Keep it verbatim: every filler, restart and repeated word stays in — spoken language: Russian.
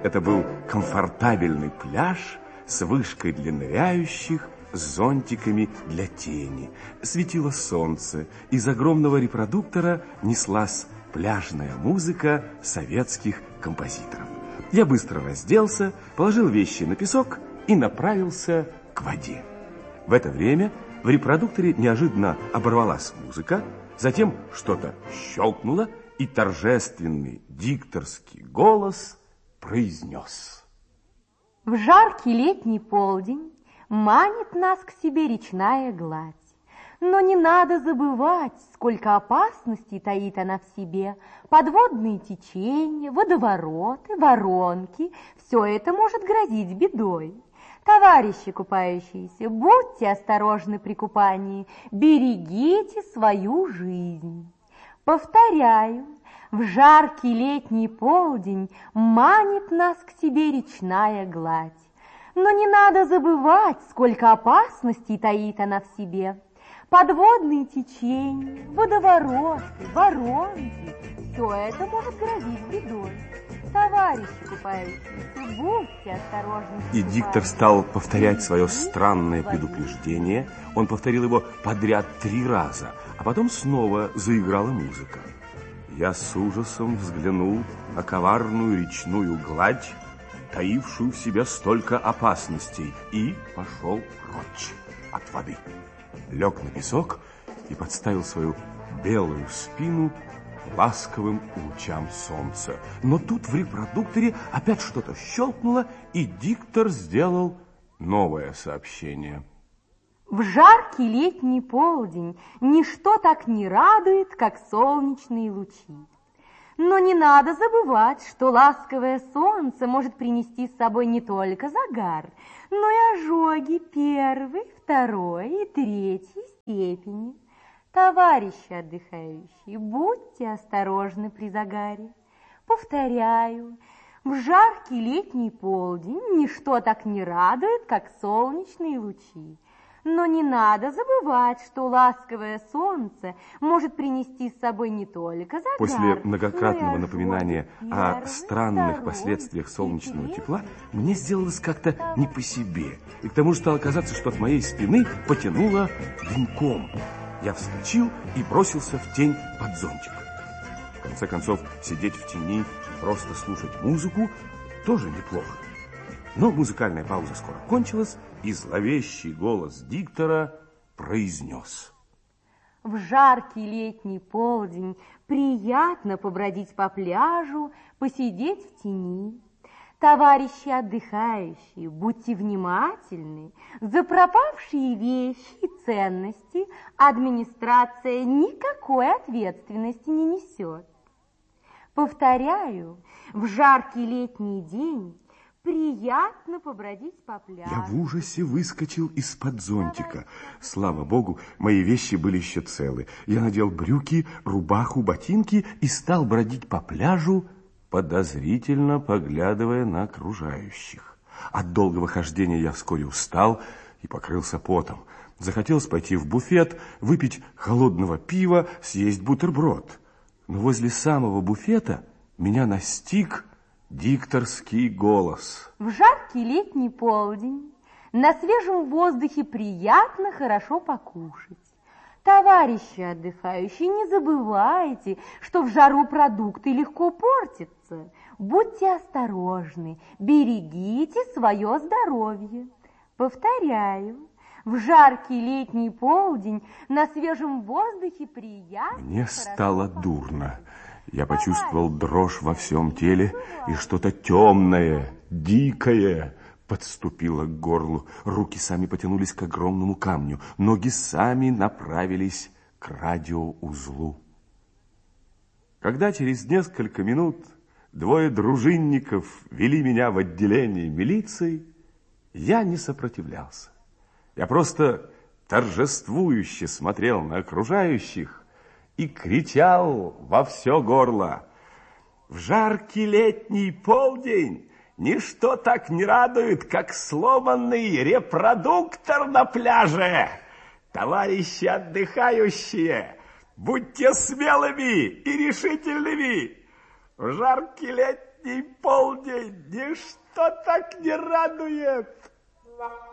Это был комфортабельный пляж с вышкой для ныряющих, с зонтиками для тени. Светило солнце, из огромного репродуктора неслась пляжная музыка советских композиторов. Я быстро разделся, положил вещи на песок и направился к воде. В это время в репродукторе неожиданно оборвалась музыка, затем что-то щелкнуло, и торжественный дикторский голос произнес: в жаркий летний полдень манит нас к себе речная гладь. Но не надо забывать, сколько опасностей таит она в себе. Подводные течения, водовороты, воронки – все это может грозить бедой. Товарищи купающиеся, будьте осторожны при купании, берегите свою жизнь. Повторяю, в жаркий летний полдень манит нас к себе речная гладь. Но не надо забывать, сколько опасностей таит она в себе. Подводные течения, водовороты, воронки – все это может грозить бедой. Товарищи купающиеся, будьте осторожны. И диктор стал повторять свое странное предупреждение. Он повторил его подряд три раза, а потом снова заиграла музыка. Я с ужасом взглянул на коварную речную гладь, таившую в себе столько опасностей, и пошел прочь от воды. Лег на песок и подставил свою белую спину ласковым лучам солнца. Но тут в репродукторе опять что-то щелкнуло, и диктор сделал новое сообщение. В жаркий летний полдень ничто так не радует, как солнечные лучи. Но не надо забывать, что ласковое солнце может принести с собой не только загар, но и ожоги первой, второй и третьей степени. Товарищи отдыхающие, будьте осторожны при загаре. Повторяю, в жаркий летний полдень ничто так не радует, как солнечные лучи. Но не надо забывать, что ласковое солнце может принести с собой не только загар. После многократного напоминания о странных последствиях солнечного тепла мне сделалось как-то не по себе. И к тому же стало казаться, что от моей спины потянуло дымком. Я вскочил и бросился в тень под зонтик. В конце концов, сидеть в тени и просто слушать музыку тоже неплохо. Но музыкальная пауза скоро кончилась, и зловещий голос диктора произнес: в жаркий летний полдень приятно побродить по пляжу, посидеть в тени. Товарищи отдыхающие, будьте внимательны. За пропавшие вещи и ценности администрация никакой ответственности не несет. Повторяю, в жаркий летний день приятно побродить по пляжу. Я в ужасе выскочил из-под зонтика. Слава богу, мои вещи были еще целы. Я надел брюки, рубаху, ботинки и стал бродить по пляжу, подозрительно поглядывая на окружающих. От долгого хождения я вскоре устал и покрылся потом. Захотелось пойти в буфет, выпить холодного пива, съесть бутерброд. Но возле самого буфета меня настиг дикторский голос. В жаркий летний полдень на свежем воздухе приятно хорошо покушать. Товарищи отдыхающие, не забывайте, что в жару продукты легко портятся. Будьте осторожны, берегите свое здоровье. Повторяю, в жаркий летний полдень на свежем воздухе приятно. Мне стало дурно. Я почувствовал дрожь во всем теле, и что-то темное, дикое подступило к горлу. Руки сами потянулись к огромному камню, ноги сами направились к радиоузлу. Когда через несколько минут двое дружинников вели меня в отделение милиции, я не сопротивлялся. Я просто торжествующе смотрел на окружающих и кричал во все горло: в жаркий летний полдень ничто так не радует, как сломанный репродуктор на пляже. Товарищи отдыхающие, будьте смелыми и решительными. В жаркий летний полдень ничто так не радует.